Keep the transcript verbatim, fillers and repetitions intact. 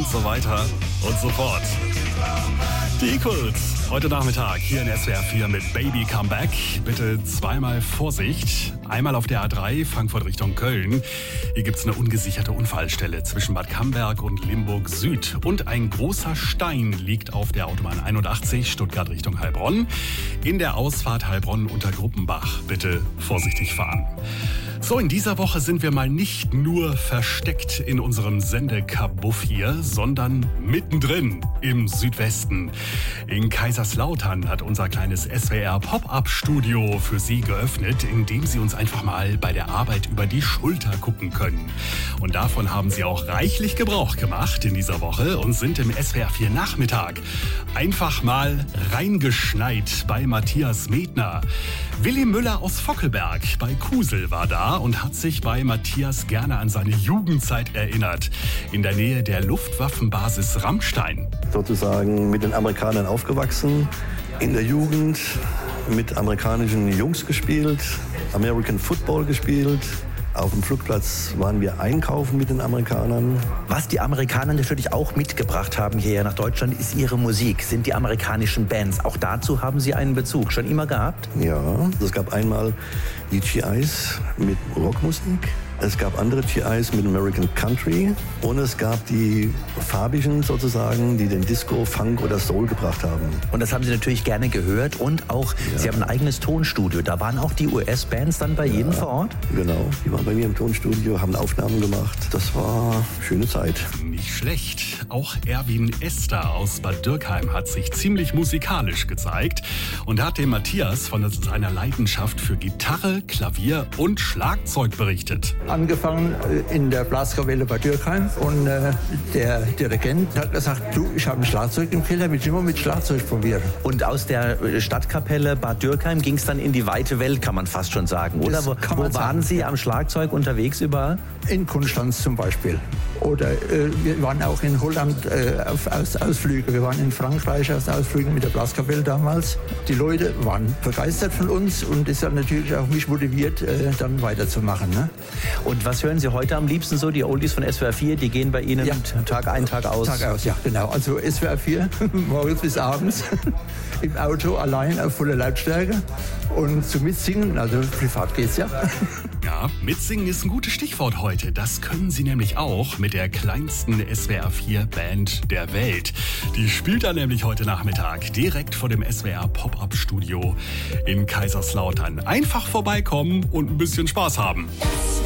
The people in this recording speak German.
so weiter und so fort. Die Equals, heute Nachmittag hier in S W R vier mit Baby Comeback. Bitte zweimal Vorsicht. Einmal auf der A drei, Frankfurt Richtung Köln. Hier gibt es eine ungesicherte Unfallstelle zwischen Bad Camberg und Limburg Süd. Und ein großer Stein liegt auf der Autobahn einundachtzig, Stuttgart Richtung Heilbronn. In der Ausfahrt Heilbronn unter Gruppenbach. Bitte vorsichtig fahren. So, in dieser Woche sind wir mal nicht nur versteckt in unserem Sendekabuff hier, sondern mittendrin im Südwesten. In Kaiserslautern hat unser kleines S W R Pop-Up-Studio für Sie geöffnet, in dem Sie uns einfach mal bei der Arbeit über die Schulter gucken können. Und davon haben Sie auch reichlich Gebrauch gemacht in dieser Woche und sind im S W R vier Nachmittag einfach mal reingeschneit bei Matthias Medner. Willi Müller aus Vockelberg bei Kusel war da und hat sich bei Matthias gerne an seine Jugendzeit erinnert. In der Nähe der Luftwaffenbasis Ramstein. Sozusagen mit den Amerikanern aufgewachsen, in der Jugend mit amerikanischen Jungs gespielt, American Football gespielt. Auf dem Flugplatz waren wir einkaufen mit den Amerikanern. Was die Amerikaner natürlich auch mitgebracht haben hierher nach Deutschland, ist ihre Musik, sind die amerikanischen Bands. Auch dazu haben Sie einen Bezug schon immer gehabt? Ja, es gab einmal die G Is mit Rockmusik. Es gab andere G Is mit American Country und es gab die farbigen sozusagen, die den Disco, Funk oder Soul gebracht haben. Und das haben Sie natürlich gerne gehört und auch, ja. Sie haben ein eigenes Tonstudio. Da waren auch die U S-Bands dann bei ja, Ihnen vor Ort? Genau, die waren bei mir im Tonstudio, haben Aufnahmen gemacht. Das war eine schöne Zeit. Nicht schlecht. Auch Erwin Ester aus Bad Dürkheim hat sich ziemlich musikalisch gezeigt und hat dem Matthias von seiner Leidenschaft für Gitarre, Klavier und Schlagzeug berichtet. Angefangen in der Blaskapelle bei Dürkheim und äh, der Dirigent hat gesagt, du, ich habe ein Schlagzeug im Keller, willst du immer mit Schlagzeug probieren. Und aus der Stadtkapelle Bad Dürkheim ging es dann in die weite Welt, kann man fast schon sagen, oder? Wo, wo waren sagen. Sie am Schlagzeug unterwegs überall? In Konstanz zum Beispiel. Oder äh, wir waren auch in Holland äh, auf Aus Ausflüge. Wir waren in Frankreich auf Ausflügen mit der Blaskapelle damals. Die Leute waren begeistert von uns und das hat natürlich auch mich motiviert, äh, dann weiterzumachen. Ne? Und was hören Sie heute am liebsten so? Die Oldies von S W R vier, die gehen bei Ihnen ja. Tag ein, Tag aus? Tag aus, ja, genau. Also S W R vier, morgens bis abends, im Auto allein auf voller Lautstärke. Und zum Mitsingen, also privat geht's ja. Ja, mitsingen ist ein gutes Stichwort heute. Das können Sie nämlich auch mit der kleinsten S W R vier Band der Welt. Die spielt da nämlich heute Nachmittag direkt vor dem S W R Pop-Up-Studio in Kaiserslautern. Einfach vorbeikommen und ein bisschen Spaß haben.